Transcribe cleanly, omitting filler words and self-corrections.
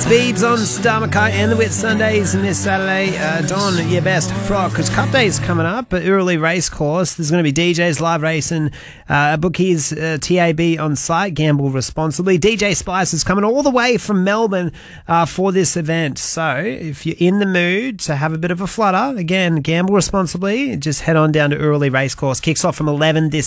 Beebs on Star Mackay and the Wet Sundays, and this Saturday, Don, your best frog, because Cup Day is coming up at Early Racecourse. There's going to be DJs, live racing, bookies, TAB on site. Gamble responsibly. DJ Spice is coming all the way from Melbourne for this event. So if you're in the mood to have a bit of a flutter, again, gamble responsibly. Just head on down to Early Racecourse. Kicks off from 11 this